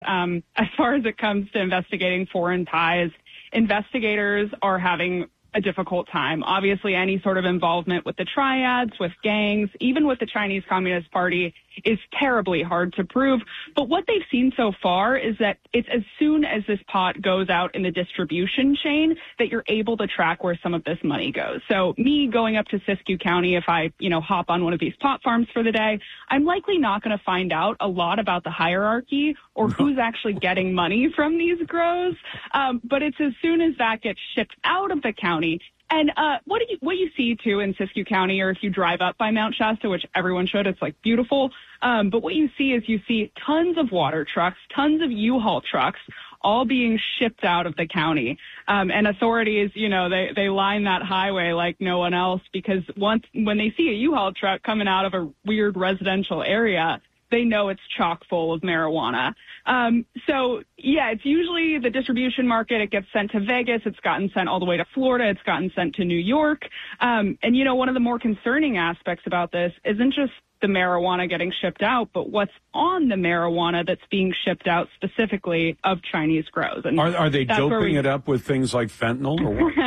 As far as it comes to investigating foreign ties, investigators are having a difficult time. Obviously, any sort of involvement with the triads, with gangs, even with the Chinese Communist Party is terribly hard to prove. But what they've seen so far is that it's as soon as this pot goes out in the distribution chain that you're able to track where some of this money goes. So me going up to Siskiyou County, if I, hop on one of these pot farms for the day, I'm likely not going to find out a lot about the hierarchy or who's actually getting money from these grows. But it's as soon as that gets shipped out of the county. And what you see, too, in Siskiyou County, or if you drive up by Mount Shasta, which everyone should, it's, beautiful. But what you see tons of water trucks, tons of U-Haul trucks, all being shipped out of the county. And authorities, they line that highway like no one else, because when they see a U-Haul truck coming out of a weird residential area, they know it's chock full of marijuana. It's usually the distribution market. It gets sent to Vegas. It's gotten sent all the way to Florida. It's gotten sent to New York. One of the more concerning aspects about this isn't just the marijuana getting shipped out, but what's on the marijuana that's being shipped out specifically of Chinese grows. And are they doping it up with things like fentanyl or what?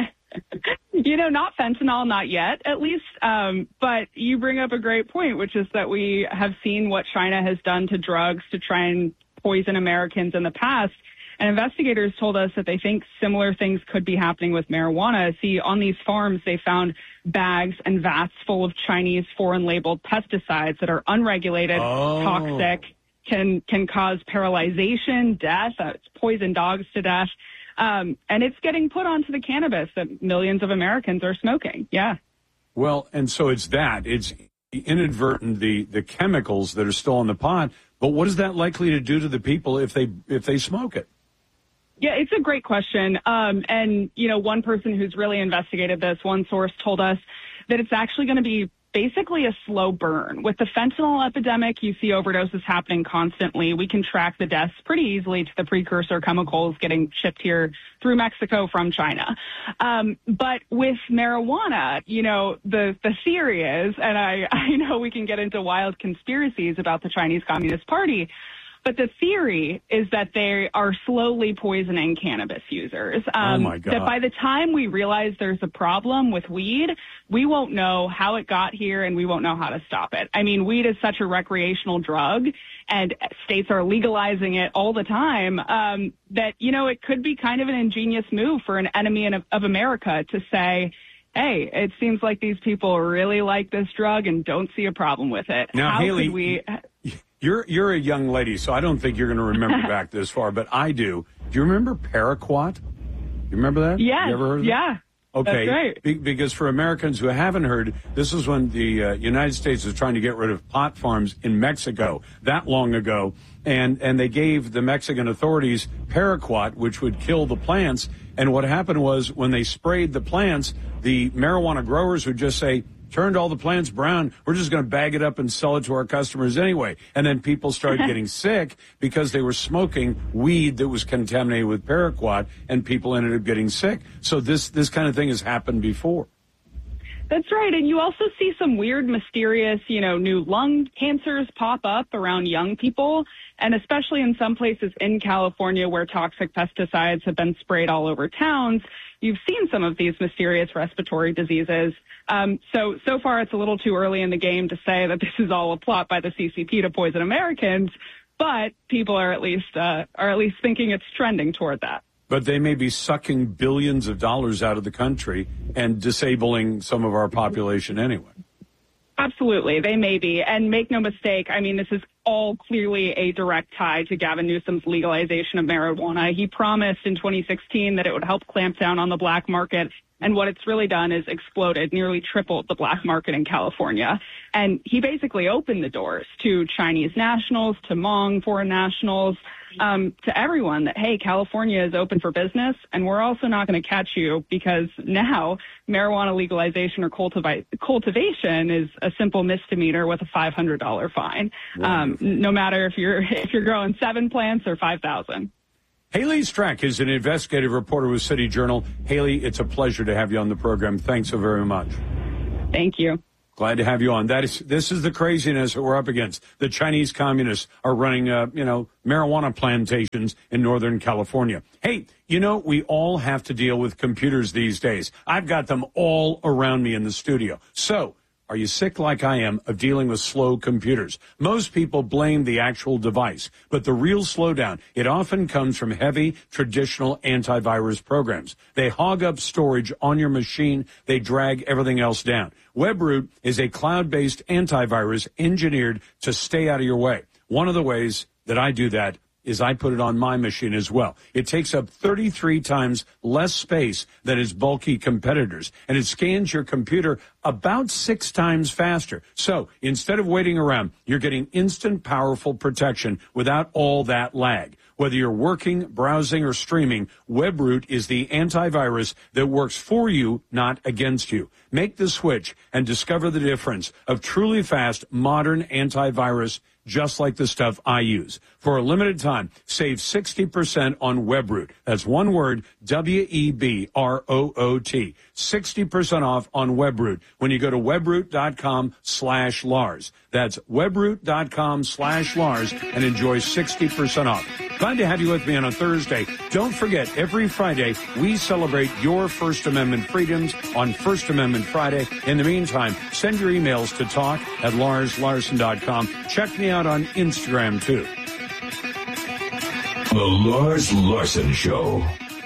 Not fentanyl, not yet, at least. But you bring up a great point, which is that we have seen what China has done to drugs to try and poison Americans in the past. And investigators told us that they think similar things could be happening with marijuana. See, on these farms, they found bags and vats full of Chinese foreign labeled pesticides that are unregulated, toxic, can cause paralyzation, death. It's poisoned dogs to death. And it's getting put onto the cannabis that millions of Americans are smoking. Yeah. Well, and so it's inadvertent, the chemicals that are still in the pot. But what is that likely to do to the people if they smoke it? Yeah, it's a great question. One person who's really investigated this, one source told us that it's actually going to be basically a slow burn. With the fentanyl epidemic, you see overdoses happening constantly. We can track the deaths pretty easily to the precursor chemicals getting shipped here through Mexico from China. But with marijuana, the theory is, and I know we can get into wild conspiracies about the Chinese Communist Party, but the theory is that they are slowly poisoning cannabis users. Oh, my God. That by the time we realize there's a problem with weed, we won't know how it got here and we won't know how to stop it. I mean, weed is such a recreational drug, and states are legalizing it all the time, that, it could be kind of an ingenious move for an enemy of America to say, hey, it seems like these people really like this drug and don't see a problem with it. Now, how Haley, could we... You're a young lady, so I don't think you're going to remember back this far, but I do. Do you remember Paraquat? You remember that? Yes. You ever heard of yeah. That? Okay. That's right. Because for Americans who haven't heard, this is when the United States was trying to get rid of pot farms in Mexico that long ago, and they gave the Mexican authorities Paraquat, which would kill the plants. And what happened was when they sprayed the plants, the marijuana growers would just say, turned all the plants brown. We're just going to bag it up and sell it to our customers anyway. And then people started getting sick because they were smoking weed that was contaminated with paraquat, and people ended up getting sick. So this kind of thing has happened before. That's right. And you also see some weird, mysterious, new lung cancers pop up around young people, and especially in some places in California where toxic pesticides have been sprayed all over towns. You've seen some of these mysterious respiratory diseases. So far it's a little too early in the game to say that this is all a plot by the CCP to poison Americans, but people are at least thinking it's trending toward that. But they may be sucking billions of dollars out of the country and disabling some of our population anyway. Absolutely, they may be. And make no mistake, I mean, this is all clearly a direct tie to Gavin Newsom's legalization of marijuana. He promised in 2016 that it would help clamp down on the black market. And what it's really done is exploded, nearly tripled the black market in California. And he basically opened the doors to Chinese nationals, to Hmong foreign nationals, to everyone that, hey, California is open for business, and we're also not going to catch you because now marijuana legalization or cultivation is a simple misdemeanor with a $500 fine, no matter if you're growing 7 plants or 5,000. Haley Strack is an investigative reporter with City Journal. Haley, it's a pleasure to have you on the program. Thanks so very much. Thank you. Glad to have you on. This is the craziness that we're up against. The Chinese communists are running, marijuana plantations in Northern California. Hey, we all have to deal with computers these days. I've got them all around me in the studio. So, are you sick like I am of dealing with slow computers? Most people blame the actual device, but the real slowdown, it often comes from heavy, traditional antivirus programs. They hog up storage on your machine. They drag everything else down. WebRoot is a cloud-based antivirus engineered to stay out of your way. One of the ways that I do that is I put it on my machine as well. It takes up 33 times less space than its bulky competitors, and it scans your computer about 6 times faster. So instead of waiting around, you're getting instant, powerful protection without all that lag. Whether you're working, browsing, or streaming, WebRoot is the antivirus that works for you, not against you. Make the switch and discover the difference of truly fast, modern antivirus just like the stuff I use. For a limited time, save 60% on WebRoot. That's one word, WEBROOT. 60% off on WebRoot when you go to webroot.com/Lars. That's webroot.com/Lars and enjoy 60% off. Glad to have you with me on a Thursday. Don't forget, every Friday, we celebrate your First Amendment freedoms on First Amendment Friday. In the meantime, send your emails to talk@LarsLarson.com. Check me out on Instagram, too. The Lars Larson Show.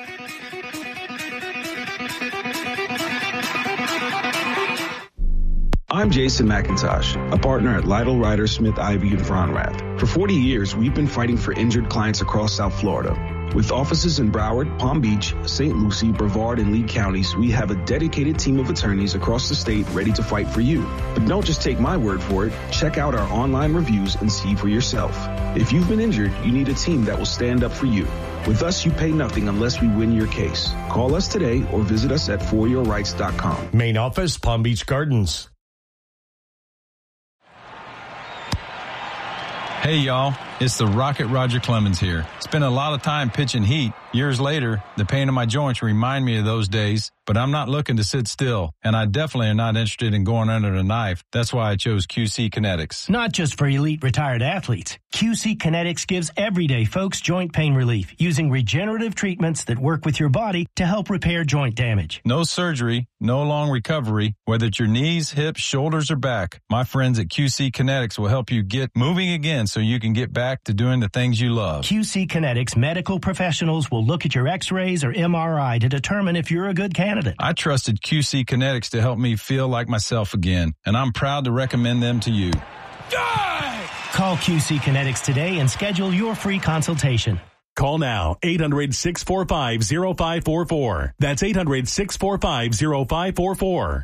I'm Jason McIntosh, a partner at Lytle, Ryder, Smith, Ivey, and Fronrath. For 40 years, we've been fighting for injured clients across South Florida. With offices in Broward, Palm Beach, St. Lucie, Brevard, and Lee counties, we have a dedicated team of attorneys across the state ready to fight for you. But don't just take my word for it. Check out our online reviews and see for yourself. If you've been injured, you need a team that will stand up for you. With us, you pay nothing unless we win your case. Call us today or visit us at foryourrights.com. Main office, Palm Beach Gardens. Hey, y'all. It's the Rocket Roger Clemens here. Spent a lot of time pitching heat. Years later, the pain in my joints remind me of those days, but I'm not looking to sit still, and I definitely am not interested in going under the knife. That's why I chose QC Kinetics. Not just for elite retired athletes. QC Kinetics gives everyday folks joint pain relief using regenerative treatments that work with your body to help repair joint damage. No surgery, no long recovery, whether it's your knees, hips, shoulders, or back. My friends at QC Kinetics will help you get moving again so you can get back to doing the things you love. QC Kinetics medical professionals will look at your x-rays or MRI to determine if you're a good candidate. I trusted QC Kinetics to help me feel like myself again, and I'm proud to recommend them to you. Call QC Kinetics today and schedule your free consultation. Call now, 800-645-0544. That's 800-645-0544.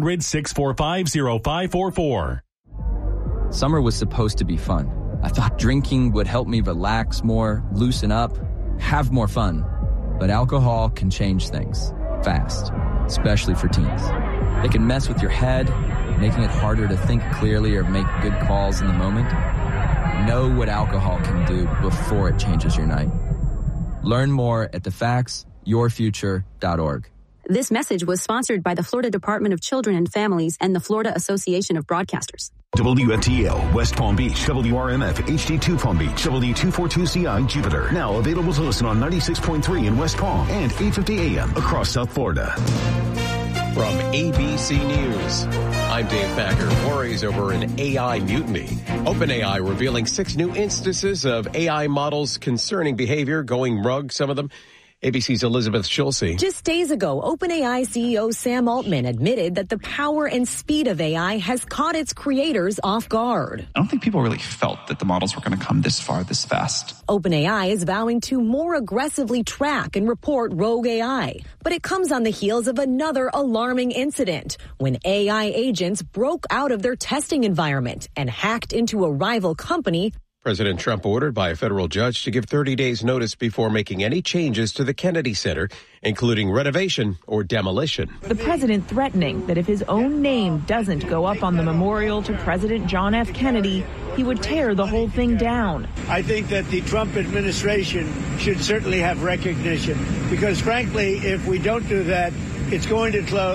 800-645-0544. Summer was supposed to be fun. I thought drinking would help me relax more, loosen up, have more fun. But alcohol can change things fast, especially for teens. It can mess with your head, making it harder to think clearly or make good calls in the moment. Know what alcohol can do before it changes your night. Learn more at thefactsyourfuture.org. This message was sponsored by the Florida Department of Children and Families and the Florida Association of Broadcasters. WFTL, West Palm Beach, WRMF, HD2 Palm Beach, WD242CI, Jupiter. Now available to listen on 96.3 in West Palm and 850 AM across South Florida. From ABC News, I'm Dave Packer. Worries over an AI mutiny. OpenAI revealing 6 new instances of AI models concerning behavior, going rogue, some of them. ABC's Elizabeth Schulze. Just days ago, OpenAI CEO Sam Altman admitted that the power and speed of AI has caught its creators off guard. I don't think people really felt that the models were going to come this far, this fast. OpenAI is vowing to more aggressively track and report rogue AI. But it comes on the heels of another alarming incident when AI agents broke out of their testing environment and hacked into a rival company. President Trump ordered by a federal judge to give 30 days notice before making any changes to the Kennedy Center, including renovation or demolition. The president threatening that if his own name doesn't go up on the memorial to President John F. Kennedy, he would tear the whole thing down. I think that the Trump administration should certainly have recognition because, frankly, if we don't do that, it's going to close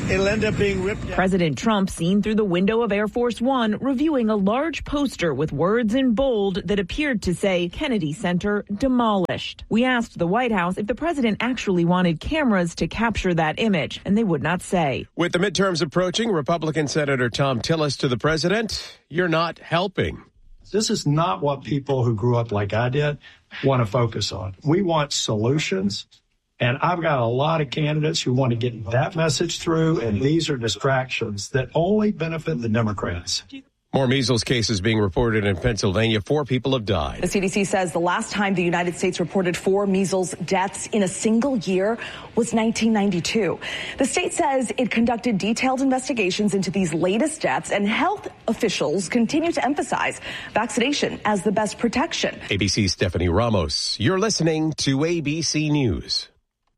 it'll end up being ripped out. President Trump seen through the window of Air Force One, reviewing a large poster with words in bold that appeared to say Kennedy Center demolished. We asked the White House if the president actually wanted cameras to capture that image, and they would not say. With the midterms approaching, Republican Senator Tom Tillis to the president, "You're not helping." This is not what people who grew up like I did want to focus on. We want solutions. And I've got a lot of candidates who want to get that message through, and these are distractions that only benefit the Democrats. More measles cases being reported in Pennsylvania. 4 people have died. The CDC says the last time the United States reported 4 measles deaths in a single year was 1992. The state says it conducted detailed investigations into these latest deaths, and health officials continue to emphasize vaccination as the best protection. ABC's Stephanie Ramos. You're listening to ABC News.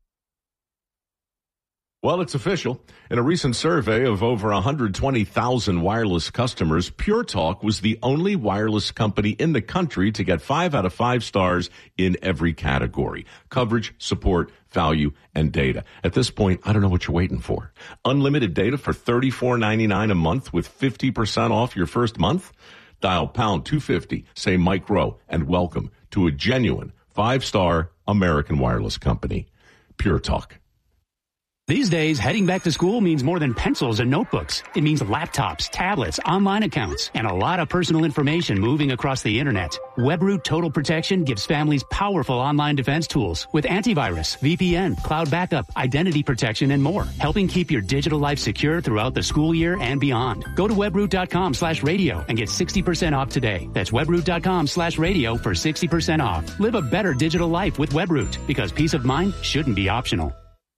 Well, it's official. In a recent survey of over 120,000 wireless customers, Pure Talk was the only wireless company in the country to get 5 out of 5 stars in every category: coverage, support, value, and data. At this point, I don't know what you're waiting for. Unlimited data for $34.99 a month with 50% off your first month? Dial pound 250, say Mike Rowe, and welcome to a genuine 5-star American wireless company. Pure Talk. These days, heading back to school means more than pencils and notebooks. It means laptops, tablets, online accounts, and a lot of personal information moving across the internet. WebRoot Total Protection gives families powerful online defense tools with antivirus, VPN, cloud backup, identity protection, and more, helping keep your digital life secure throughout the school year and beyond. Go to webroot.com/radio and get 60% off today. That's webroot.com/radio for 60% off. Live a better digital life with WebRoot, because peace of mind shouldn't be optional.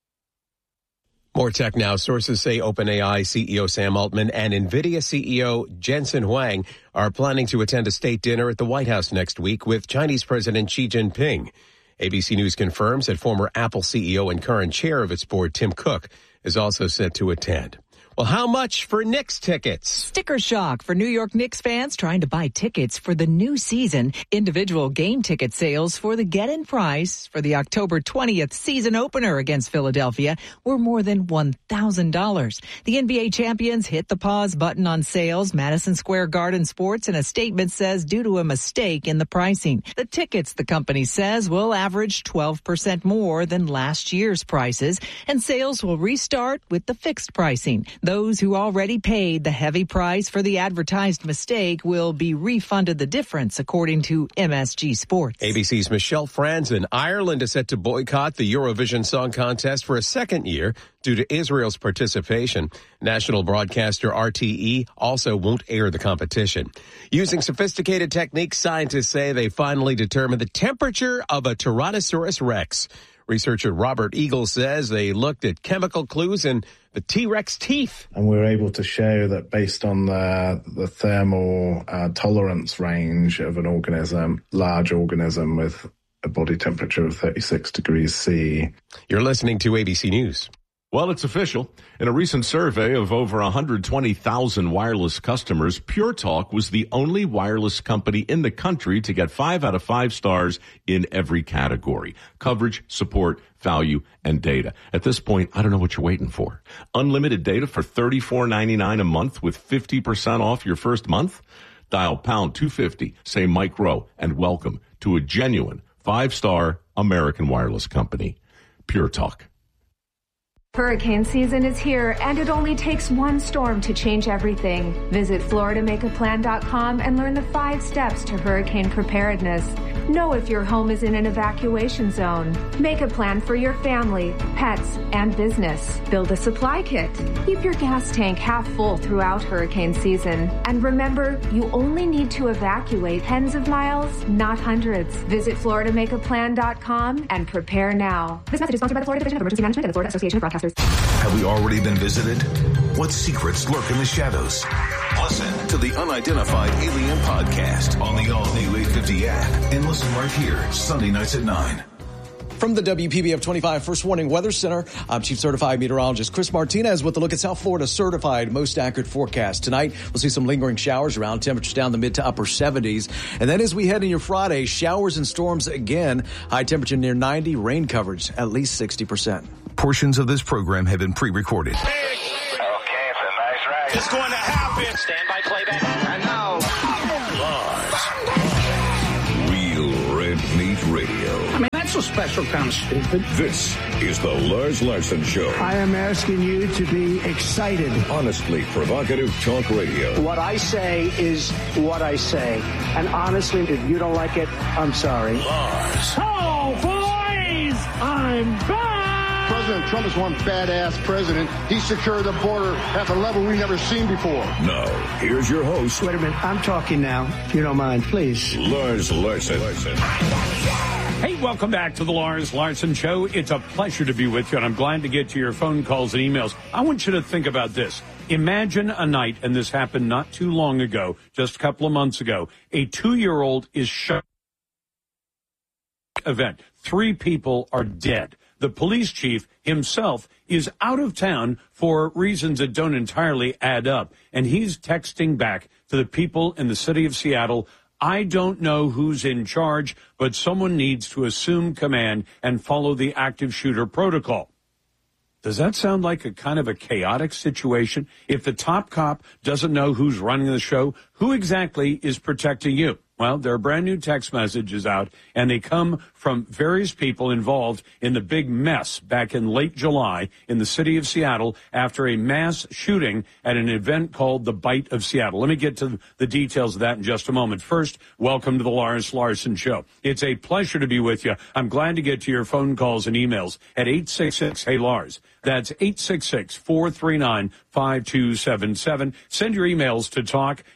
More tech now. Sources say OpenAI CEO Sam Altman and NVIDIA CEO Jensen Huang are planning to attend a state dinner at the White House next week with Chinese President Xi Jinping. ABC News confirms that former Apple CEO and current chair of its board, Tim Cook, is also set to attend. Well, how much for Knicks tickets? Sticker shock for New York Knicks fans trying to buy tickets for the new season. Individual game ticket sales for the get-in price for the October 20th season opener against Philadelphia were more than $1,000. The NBA champions hit the pause button on sales. Madison Square Garden Sports in a statement says due to a mistake in the pricing. The tickets, the company says, will average 12% more than last year's prices, and sales will restart with the fixed pricing. Those who already paid the heavy price for the advertised mistake will be refunded the difference, according to MSG Sports. ABC's Michelle Franzen. Ireland is set to boycott the Eurovision Song Contest for a second year due to Israel's participation. National broadcaster RTE also won't air the competition. Using sophisticated techniques, scientists say they finally determined the temperature of a Tyrannosaurus Rex. Researcher Robert Eagle says they looked at chemical clues in the T-Rex teeth. And we're able to show that based on the thermal tolerance range of an organism, large organism with a body temperature of 36 degrees C. You're listening to ABC News. Well, it's official. In a recent survey of over 120,000 wireless customers, Pure Talk was the only wireless company in the country to get 5 out of 5 stars in every category: coverage, support, value, and data. At this point, I don't know what you're waiting for. Unlimited data for $34.99 a month with 50% off your first month? Dial pound 250, say Mike Rowe, and welcome to a genuine 5-star American wireless company. Pure Talk. Hurricane season is here, and it only takes one storm to change everything. Visit FloridaMakeAPlan.com and learn the 5 steps to hurricane preparedness. Know if your home is in an evacuation zone. Make a plan for your family, pets, and business. Build a supply kit. Keep your gas tank half full throughout hurricane season. And remember, you only need to evacuate tens of miles, not hundreds. Visit FloridaMakeAPlan.com and prepare now. This message is sponsored by the Florida Division of Emergency Management and the Florida Association of Broadcasters. Have we already been visited? What secrets lurk in the shadows? Listen to the Unidentified Alien Podcast on the all-new 850 app and listen right here Sunday nights at 9. From the WPBF 25 First Warning Weather Center, I'm Chief Certified Meteorologist Chris Martinez with a look at South Florida's certified most accurate forecast. Tonight, we'll see some lingering showers around, temperatures down the mid to upper 70s. And then as we head into Friday, showers and storms again, high temperature near 90, rain coverage at least 60%. Portions of this program have been pre-recorded. is going to happen. Stand by playback. And now, Lars. Real Red Meat Radio. I mean, that's a special kind of stupid. This is the Lars Larson Show. I am asking you to be excited. Honestly provocative talk radio. What I say is what I say. And honestly, if you don't like it, I'm sorry. Lars. Oh, boys! I'm back! President Trump is one badass president. He secured the border at the level we've never seen before. Now, here's your host. Wait a minute. I'm talking now, if you don't mind, please. Lars Larson. Hey, welcome back to the Lars Larson Show. It's a pleasure to be with you, and I'm glad to get to your phone calls and emails. I want you to think about this. Imagine a night, and this happened not too long ago, just a couple of months ago. A 2-year-old is shot. Event. 3 people are dead. The police chief himself is out of town for reasons that don't entirely add up. And he's texting back to the people in the city of Seattle, I don't know who's in charge, but someone needs to assume command and follow the active shooter protocol. Does that sound like a kind of a chaotic situation? If the top cop doesn't know who's running the show, who exactly is protecting you? Well, there are brand new text messages out, and they come from various people involved in the big mess back in late July in the city of Seattle after a mass shooting at an event called the Bite of Seattle. Let me get to the details of that in just a moment. First, welcome to the Lars Larson Show. It's a pleasure to be with you. I'm glad to get to your phone calls and emails at 866-HEY-LARS. That's 866-439-5277. Send your emails to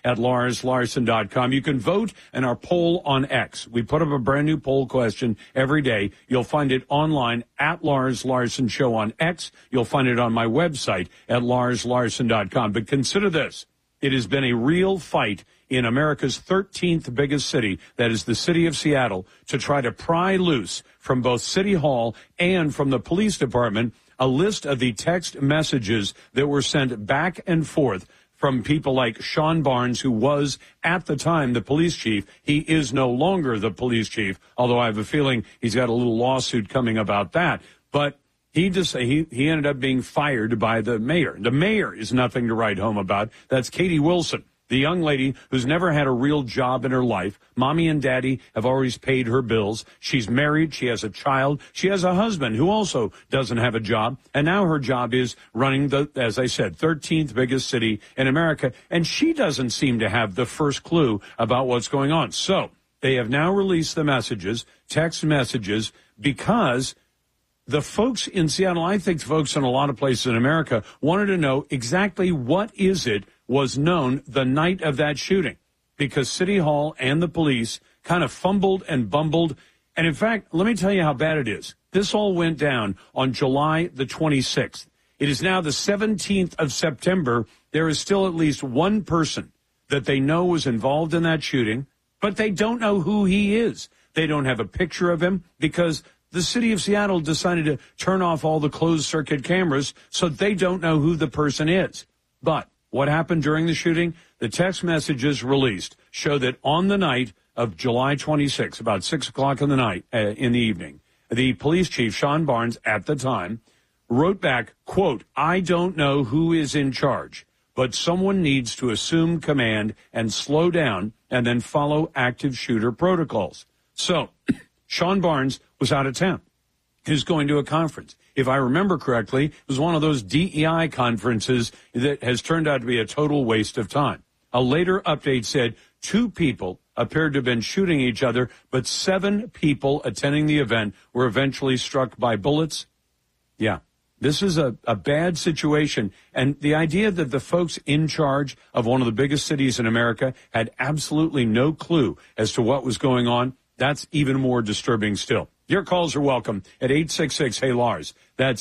talk@larslarson.com. You can vote in our poll on X. We put up a brand new poll question every day. You'll find it online at Lars Larson Show on X. You'll find it on my website at larslarson.com. But consider this. It has been a real fight in America's 13th biggest city, that is the city of Seattle, to try to pry loose from both City Hall and from the police department a list of the text messages that were sent back and forth from people like Sean Barnes, who was at the time the police chief. He is no longer the police chief, although I have a feeling he's got a little lawsuit coming about that. But he ended up being fired by the mayor. The mayor is nothing to write home about. That's Katie Wilson, the young lady who's never had a real job in her life. Mommy and daddy have always paid her bills. She's married. She has a child. She has a husband who also doesn't have a job. And now her job is running the, as I said, 13th biggest city in America. And she doesn't seem to have the first clue about what's going on. So they have now released the messages, text messages, because the folks in Seattle, I think folks in a lot of places in America, wanted to know exactly what is it was known the night of that shooting, because City Hall and the police kind of fumbled and bumbled. And in fact, let me tell you how bad it is. This all went down on July the 26th. It is now the 17th of September. There is still at least one person that they know was involved in that shooting, but they don't know who he is. They don't have a picture of him because the city of Seattle decided to turn off all the closed circuit cameras, so they don't know who the person is. But what happened during the shooting? The text messages released show that on the night of July 26, about 6 o'clock in the night, in the evening, the police chief, Sean Barnes, at the time, wrote back, quote, I don't know who is in charge, but someone needs to assume command and slow down and then follow active shooter protocols. So Sean Barnes was out of town. He was going to a conference. If I remember correctly, it was one of those DEI conferences that has turned out to be a total waste of time. A later update said 2 people appeared to have been shooting each other, but 7 people attending the event were eventually struck by bullets. Yeah, this is a bad situation. And the idea that the folks in charge of one of the biggest cities in America had absolutely no clue as to what was going on, that's even more disturbing still. Your calls are welcome at 866-HEY-LARS. That's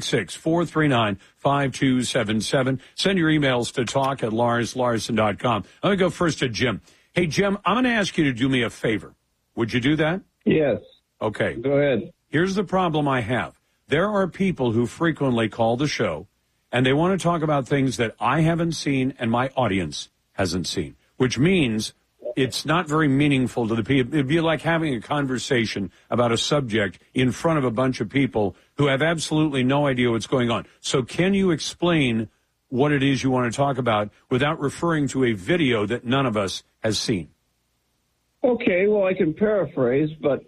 866-439-5277. Send your emails to talk@larslarson.com. I'm going to go first to Jim. Hey, Jim, I'm going to ask you to do me a favor. Would you do that? Yes. Okay. Go ahead. Here's the problem I have. There are people who frequently call the show, and they want to talk about things that I haven't seen and my audience hasn't seen, which means it's not very meaningful to the people. It'd be like having a conversation about a subject in front of a bunch of people who have absolutely no idea what's going on. So can you explain what it is you want to talk about without referring to a video that none of us has seen. Okay, well, I can paraphrase, but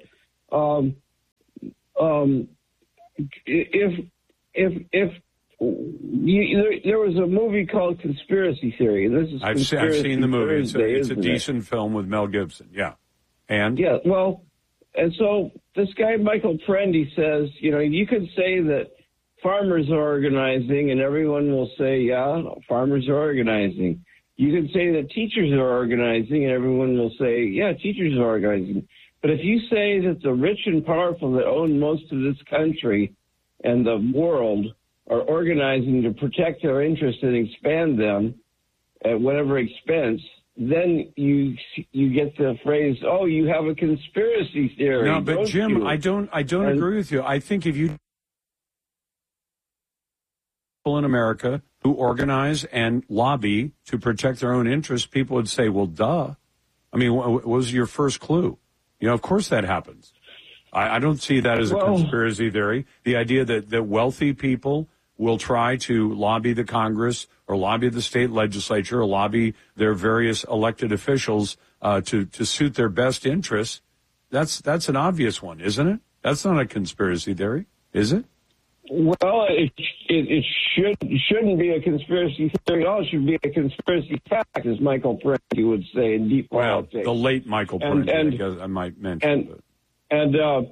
if there was a movie called Conspiracy Theory. This is I've seen the movie. It's a decent film with Mel Gibson. Yeah, and and so this guy Michael Prendy says, you could say that farmers are organizing, and everyone will say, yeah, farmers are organizing. You can say that teachers are organizing, and everyone will say, yeah, teachers are organizing. But if you say that the rich and powerful that own most of this country and the world are organizing to protect their interests and expand them at whatever expense, then you get the phrase, oh, you have a conspiracy theory. No, but Jim, I don't agree with you. I think if you people in America who organize and lobby to protect their own interests, people would say, well, duh. I mean, what was your first clue? Of course that happens. I don't see that as a conspiracy theory. The idea that wealthy people will try to lobby the Congress or lobby the state legislature or lobby their various elected officials to suit their best interests, that's an obvious one, isn't it? That's not a conspiracy theory, is it? Well, it shouldn't be a conspiracy theory at all. It should be a conspiracy fact, as Michael Prendy would say in Deep Politics. Well, the late Michael Prendy, I guess I might mention. But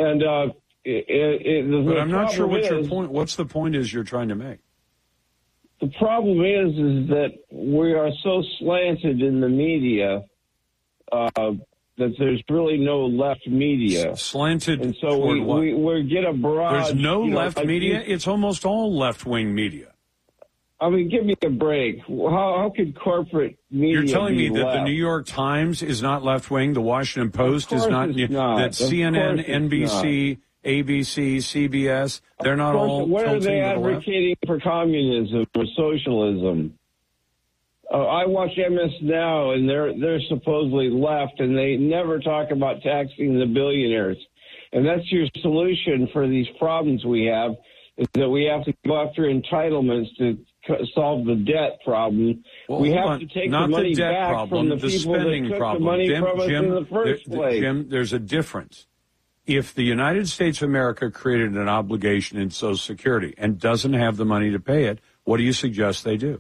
I'm not sure what your point. What's the point is you're trying to make? The problem is that we are so slanted in the media that there's really no left media. Slanted, and so we get a barrage. There's no left media. It's almost all left-wing media. I mean, give me a break. How could corporate media? You're telling me that left? The New York Times is not left-wing, the Washington Post is not. That CNN, NBC, ABC, CBS, they're not all. What are they advocating for communism or socialism? I watch MS Now, and they're supposedly left, and they never talk about taxing the billionaires. And that's your solution for these problems we have, is that we have to go after entitlements to solve the debt problem. Well, we have to take the money back problem, from the people spending that took problem. the money Jim, from us in the first place. Jim, there's a difference. If the United States of America created an obligation in Social Security and doesn't have the money to pay it, what do you suggest they do?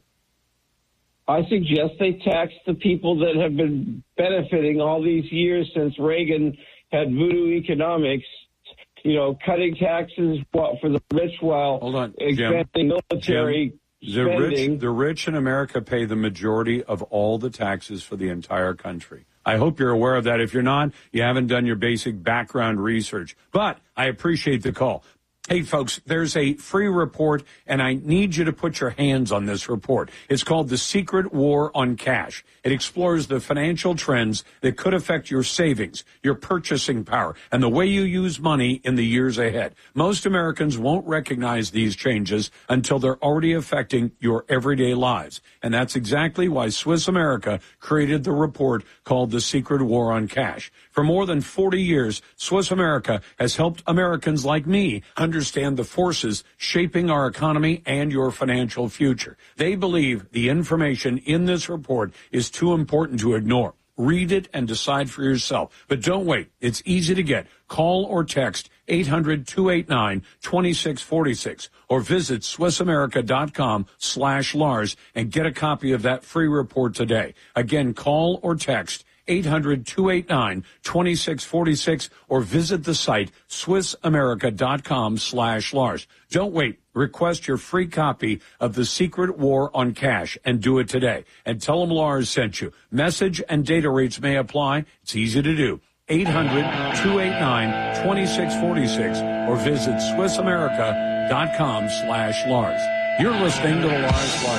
I suggest they tax the people that have been benefiting all these years since Reagan had voodoo economics, cutting taxes for the rich while expanding military spending. The rich in America pay the majority of all the taxes for the entire country. I hope you're aware of that. If you're not, you haven't done your basic background research. But I appreciate the call. Hey, folks, there's a free report, and I need you to put your hands on this report. It's called The Secret War on Cash. It explores the financial trends that could affect your savings, your purchasing power, and the way you use money in the years ahead. Most Americans won't recognize these changes until they're already affecting your everyday lives. And that's exactly why Swiss America created the report called The Secret War on Cash. For more than 40 years, Swiss America has helped Americans like me understand the forces shaping our economy and your financial future. They believe the information in this report is too important to ignore. Read it and decide for yourself. But don't wait. It's easy to get. Call or text 800-289-2646 or visit SwissAmerica.com/Lars and get a copy of that free report today. Again, call or text 800-289-2646 or visit the site SwissAmerica.com/Lars. Don't wait. Request your free copy of The Secret War on Cash and do it today. And tell them Lars sent you. Message and data rates may apply. It's easy to do. 800-289-2646 or visit SwissAmerica.com/Lars. You're listening to the Lars